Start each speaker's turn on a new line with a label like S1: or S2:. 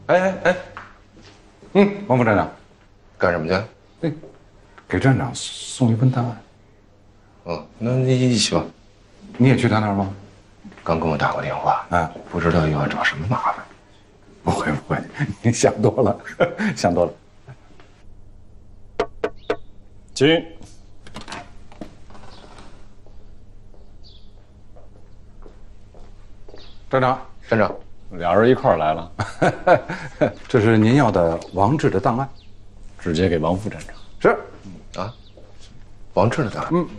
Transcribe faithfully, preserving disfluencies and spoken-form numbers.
S1: 哎哎哎，嗯，王副站长，
S2: 干什么去？
S1: 哎，给站长送一份档案。
S2: 哦，那你一起吧。
S1: 你也去他那儿吗？
S2: 刚跟我打过电话，
S1: 啊，
S2: 不知道又要找什么麻烦。
S1: 不会不会，你想多了，想多了。
S3: 请。
S1: 站长，
S2: 站长，
S3: 俩人一块儿来了，
S1: 这是您要的王志的档案，
S3: 直接给王副站长。
S1: 是。
S2: 啊，王志的档案。
S1: 嗯。